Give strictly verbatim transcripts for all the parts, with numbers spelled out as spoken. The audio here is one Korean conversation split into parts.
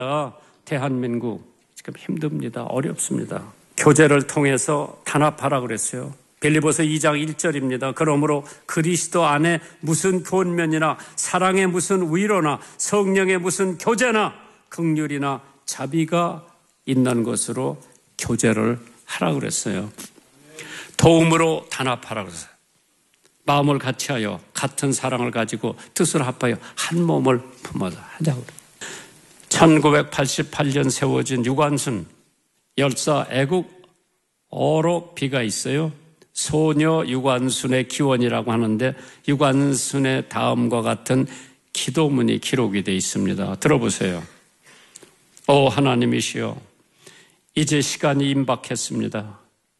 대한민국 지금 힘듭니다. 어렵습니다. 교제를 통해서 단합하라 그랬어요. 빌립보서 이 장 일 절입니다. 그러므로 그리스도 안에 무슨 권면이나 사랑의 무슨 위로나 성령의 무슨 교제나 긍휼이나 자비가 있는 것으로 교제를 하라 그랬어요. 도움으로 단합하라 그랬어요. 마음을 같이하여 같은 사랑을 가지고 뜻을 합하여 한 몸을 품어서 하자고 그래요. 천구백팔십팔 년 세워진 유관순 열사 애국 어록비가 있어요. 소녀 유관순의 기원이라고 하는데 유관순의 다음과 같은 기도문이 기록이 되어 있습니다. 들어보세요. 오 하나님이시여, 이제 시간이 임박했습니다.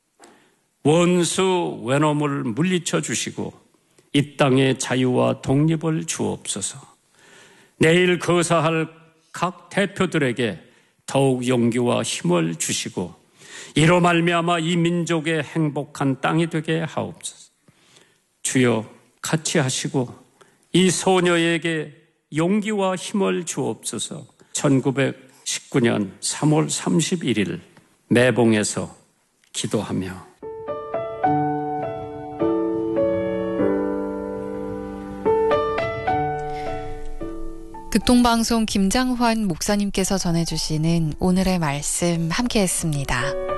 원수 외놈을 물리쳐 주시고 이 땅의 자유와 독립을 주옵소서. 내일 거사할 각 대표들에게 더욱 용기와 힘을 주시고 이로 말미암아 이 민족의 행복한 땅이 되게 하옵소서. 주여 같이 하시고 이 소녀에게 용기와 힘을 주옵소서. 천구백십구 년 삼월 삼십일 일 매봉에서 기도하며 극동방송 김장환 목사님께서 전해주시는 오늘의 말씀 함께했습니다.